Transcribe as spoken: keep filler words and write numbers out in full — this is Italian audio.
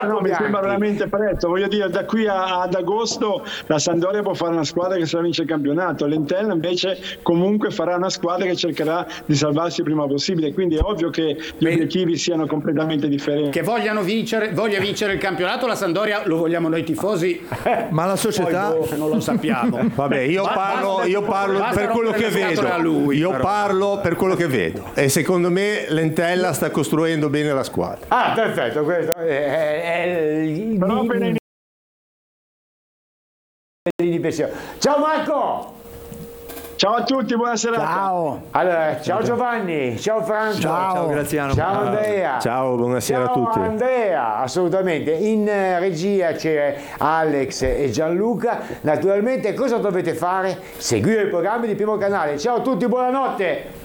No, mi sembra veramente presto, voglio dire, da qui a, ad agosto la Sampdoria può fare una squadra che se la vince il campionato, l'Entella invece comunque farà una squadra che cercherà di salvarsi il prima possibile, quindi è ovvio che gli Beh, obiettivi siano completamente differenti. Che vogliano vincere, voglia vincere il campionato, la Sampdoria lo vogliamo noi tifosi, ma la società poi, boh, non lo sappiamo. Vabbè, io parlo, io parlo per quello che vedo, lui, io però. parlo per quello che vedo e secondo me l'Entella sta costruendo bene la squadra. Ah, perfetto, questo è, è, è il Però appena di pensiero. Ciao Marco! Ciao a tutti, buona serata. ciao Allora, ciao Giovanni, ciao Franco, ciao, ciao Graziano, ciao Andrea, Ciao, buonasera ciao a tutti. Andrea, assolutamente. In eh, regia c'è Alex e Gianluca. Naturalmente cosa dovete fare? Seguire i programmi di Primo Canale. Ciao a tutti, buonanotte.